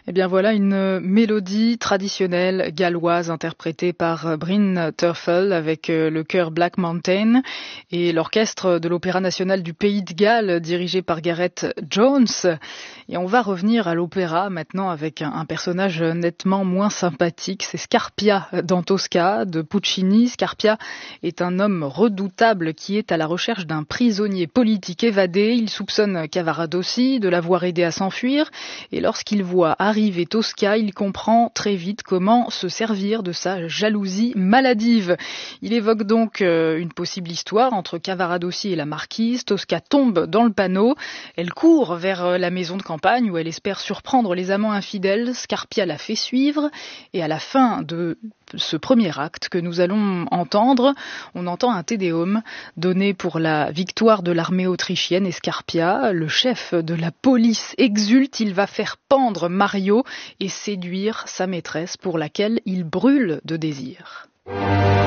Eh bien voilà une mélodie traditionnelle galloise interprétée par Bryn Terfel avec le chœur Black Mountain et l'orchestre de l'Opéra national du Pays de Galles dirigé par Gareth Jones. Et on va revenir à l'opéra maintenant avec un personnage nettement moins sympathique, c'est Scarpia dans Tosca de Puccini. Scarpia est un homme redoutable qui est à la recherche d'un prisonnier politique évadé. Il soupçonne Cavaradossi de l'avoir aidé à s'enfuir et lorsqu'il voit arriver Tosca, il comprend très vite comment se servir de sa jalousie maladive. Il évoque donc une possible histoire entre Cavaradossi et la marquise. Tosca tombe dans le panneau. Elle court vers la maison de campagne où elle espère surprendre les amants infidèles. Scarpia la fait suivre et à la fin de ce premier acte que nous allons entendre, on entend un tédéum donné pour la victoire de l'armée autrichienne et Scarpia, le chef de la police, exulte. Il va faire pendre Mario et séduire sa maîtresse pour laquelle il brûle de désir.